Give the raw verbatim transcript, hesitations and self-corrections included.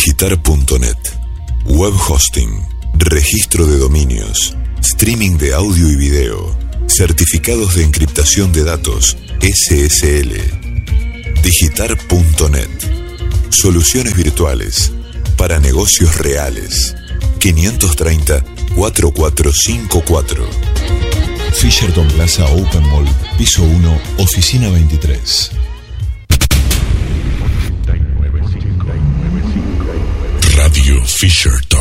Digitar punto net. Web hosting, registro de dominios, streaming de audio y video, certificados de encriptación de datos, S S L. Digitar punto net. Soluciones virtuales para negocios reales. quinientos treinta, cuarenta y cuatro cincuenta y cuatro. Fisherton Plaza Open Mall, piso uno, oficina veintitrés. Radio Fisherton.